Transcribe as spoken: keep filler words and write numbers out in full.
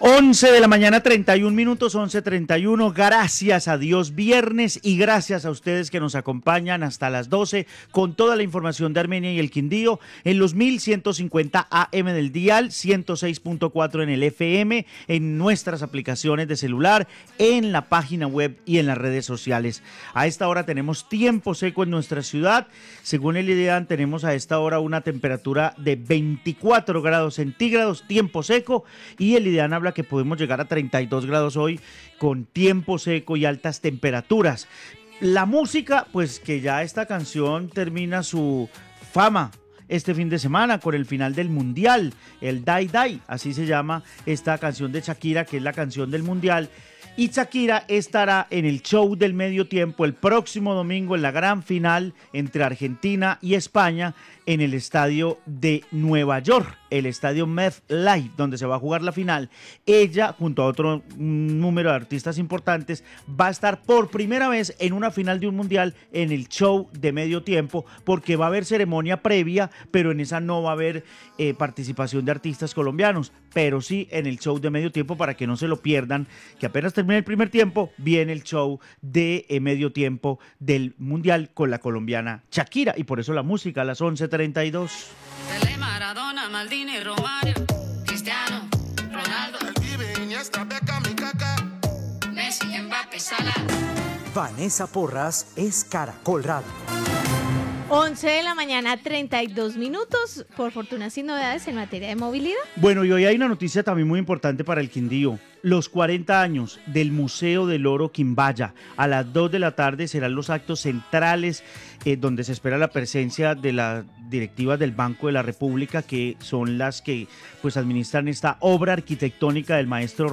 once de la mañana, treinta y un minutos, once treinta y uno. Gracias a Dios, viernes, y gracias a ustedes que nos acompañan hasta las doce con toda la información de Armenia y el Quindío en los mil ciento cincuenta A M del dial, ciento seis punto cuatro en el F M, en nuestras aplicaciones de celular, en la página web y en las redes sociales. A esta hora tenemos tiempo seco en nuestra ciudad. Según el IDEAN, tenemos a esta hora una temperatura de veinticuatro grados centígrados, tiempo seco, y el IDEAN habla que podemos llegar a treinta y dos grados hoy con tiempo seco y altas temperaturas. La música, pues que ya esta canción termina su fama este fin de semana con el final del Mundial, el Dai Dai, así se llama esta canción de Shakira, que es la canción del Mundial. Y Shakira estará en el show del medio tiempo el próximo domingo en la gran final entre Argentina y España en el estadio de Nueva York, el estadio MetLife, donde se va a jugar la final. Ella, junto a otro número de artistas importantes, va a estar por primera vez en una final de un mundial en el show de medio tiempo, porque va a haber ceremonia previa, pero en esa no va a haber eh, participación de artistas colombianos, pero sí en el show de medio tiempo, para que no se lo pierdan, que apenas termine el primer tiempo, viene el show de eh, medio tiempo del mundial con la colombiana Shakira, y por eso la música a las once treinta y dos. Pelé, Maradona, Maldini, Romario, Cristiano, Ronaldo, Iniesta, Beckham y Kaká, Messi, Mbappé, Salah. Vanessa Porras es Caracol Radio. once de la mañana, treinta y dos minutos. Por fortuna, sin novedades en materia de movilidad. Bueno, y hoy hay una noticia también muy importante para el Quindío. Los cuarenta años del Museo del Oro Quimbaya. A las dos de la tarde serán los actos centrales eh, donde se espera la presencia de las directivas del Banco de la República, que son las que pues administran esta obra arquitectónica del maestro